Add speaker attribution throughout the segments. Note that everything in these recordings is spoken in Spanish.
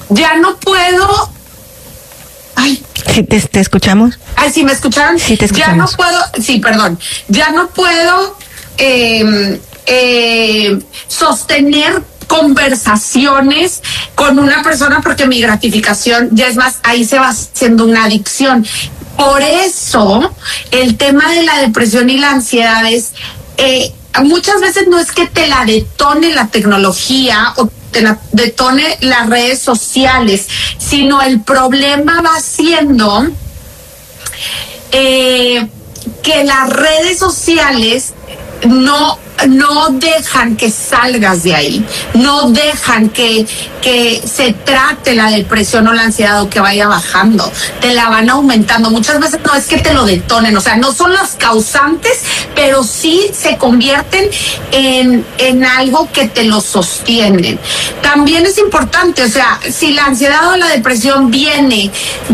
Speaker 1: ya no puedo. Ay.
Speaker 2: Sí, te escuchamos.
Speaker 1: Ay, ¿sí me escucharon?
Speaker 2: Sí, te escuchamos.
Speaker 1: Ya no puedo, sí, perdón. Ya no puedo sostener conversaciones con una persona porque mi gratificación ya es más, ahí se va haciendo una adicción. Por eso, el tema de la depresión y la ansiedad es, muchas veces no es que te la detone la tecnología o te la detone las redes sociales, sino el problema va siendo que las redes sociales no dejan que salgas de ahí, no dejan que se trate la depresión o la ansiedad o que vaya bajando, te la van aumentando. Muchas veces no es que te lo detonen, o sea, no son las causantes, pero sí se convierten en algo que te lo sostienen. También es importante, o sea, si la ansiedad o la depresión viene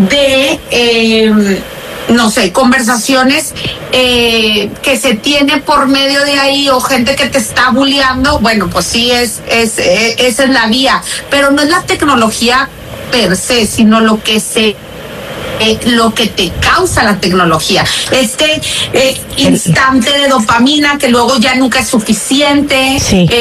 Speaker 1: de no sé, conversaciones que se tiene por medio de ahí o gente que te está bulleando, bueno, pues sí, esa es la vía, pero no es la tecnología per se, sino lo que te causa la tecnología. Instante de dopamina que luego ya nunca es suficiente.
Speaker 2: Sí.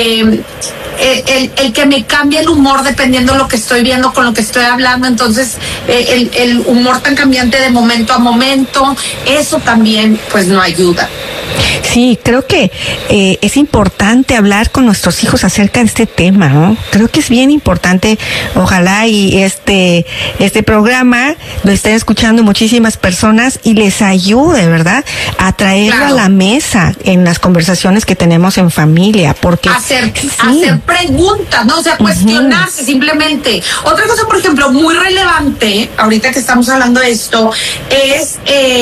Speaker 1: El que me cambie el humor dependiendo de lo que estoy viendo, con lo que estoy hablando, entonces el humor tan cambiante de momento a momento, eso también pues no ayuda.
Speaker 2: Sí, creo que es importante hablar con nuestros hijos acerca de este tema, ¿no? Creo que es bien importante, ojalá y este programa lo estén escuchando muchísimas personas y les ayude, ¿verdad? A traerlo a la mesa en las conversaciones que tenemos en familia, porque
Speaker 1: hacer preguntas, ¿no? O sea, cuestionarse simplemente. Otra cosa, por ejemplo, muy relevante, ahorita que estamos hablando de esto, es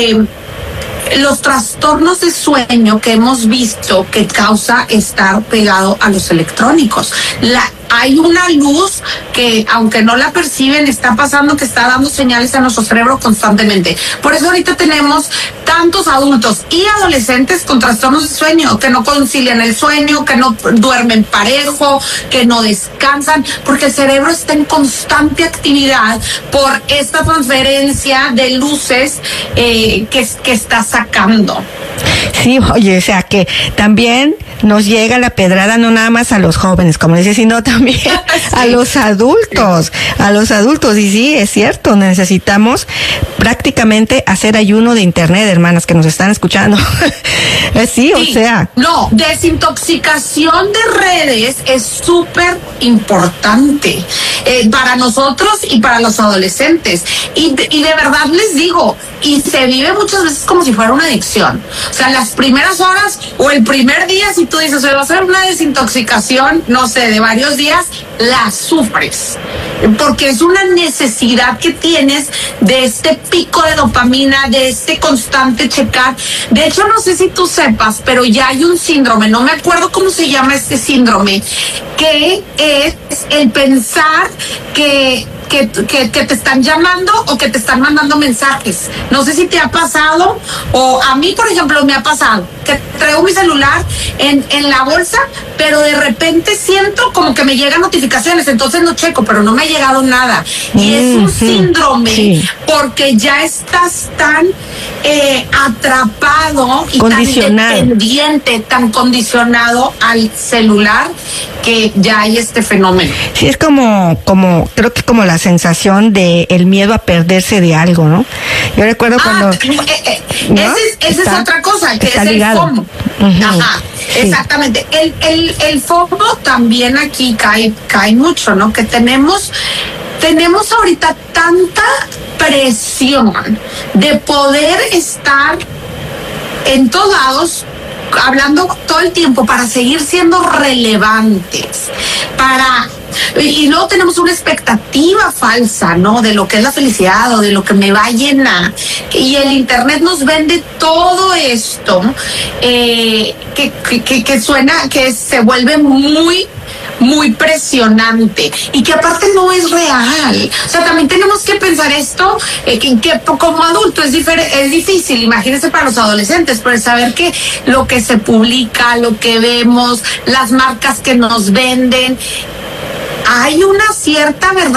Speaker 1: los trastornos de sueño que hemos visto que causa estar pegado a los electrónicos. Hay una luz que, aunque no la perciben, está pasando, que está dando señales a nuestro cerebro constantemente. Por eso ahorita tenemos tantos adultos y adolescentes con trastornos de sueño, que no concilian el sueño, que no duermen parejo, que no descansan, porque el cerebro está en constante actividad por esta transferencia de luces que está sacando.
Speaker 2: Sí, oye, o sea que también nos llega la pedrada no nada más a los jóvenes, como dices, sino también sí. a los adultos, y sí, es cierto, necesitamos prácticamente hacer ayuno de internet, hermanas que nos están escuchando. Sí, o sea. No,
Speaker 1: desintoxicación de redes es súper importante para nosotros y para los adolescentes. Y de verdad les digo, y se vive muchas veces como si fuera una adicción. O sea, las primeras horas o el primer día, si tú dices, va a ser una desintoxicación, no sé, de varios días, la sufres. Porque es una necesidad que tienes de este pico de dopamina, de este constante checar. De hecho, no sé si tú sepas, pero ya hay un síndrome, no me acuerdo cómo se llama este síndrome, que es el pensar que te están llamando o que te están mandando mensajes. No sé si te ha pasado, o a mí, por ejemplo, me ha pasado que traigo mi celular en la bolsa, pero de repente siento como que me llegan notificaciones, entonces no checo, pero no me ha llegado nada. Y es un síndrome, porque ya estás tan atrapado y tan dependiente, tan condicionado al celular, que ya hay este fenómeno.
Speaker 2: Sí, es como creo que como la sensación de el miedo a perderse de algo, ¿no? Yo recuerdo cuando...
Speaker 1: ¿no? Esa es otra cosa, que es
Speaker 2: ligado.
Speaker 1: el FOMO. Ajá, sí. Exactamente. El FOMO también aquí cae mucho, ¿no? Que tenemos ahorita tanta presión de poder estar en todos lados, hablando todo el tiempo para seguir siendo relevantes, y luego tenemos una expectativa falsa, ¿no? De lo que es la felicidad o de lo que me va a llenar. Y el internet nos vende todo esto que suena, que se vuelve muy presionante y que aparte no es real. O sea, también tenemos que pensar esto, que como adulto es difícil, imagínense para los adolescentes, pero saber que lo que se publica, lo que vemos, las marcas que nos venden, hay una cierta verdad